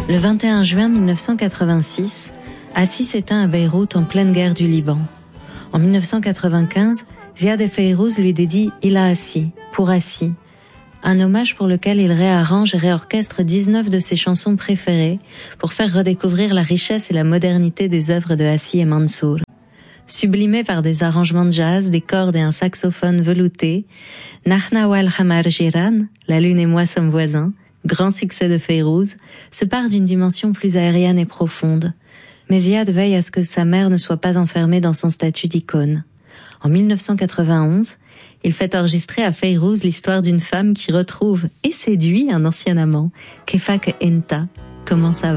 Le 21 juin 1986, Assi s'éteint à Beyrouth en pleine guerre du Liban. En 1995, Ziad et Fayrouz lui dédient Ila Assi, pour Assi, un hommage pour lequel il réarrange et réorchestre 19 de ses chansons préférées pour faire redécouvrir la richesse et la modernité des œuvres de Assi et Mansour. Sublimé par des arrangements de jazz, des cordes et un saxophone velouté, Nahna wal Hamar Jiran, La lune et moi sommes voisins, grand succès de Fayrouz, se part d'une dimension plus aérienne et profonde. Mais Ziad veille à ce que sa mère ne soit pas enfermée dans son statut d'icône. En 1991, il fait enregistrer à Fayrouz l'histoire d'une femme qui retrouve et séduit un ancien amant, Kefak Enta. Comment ça va?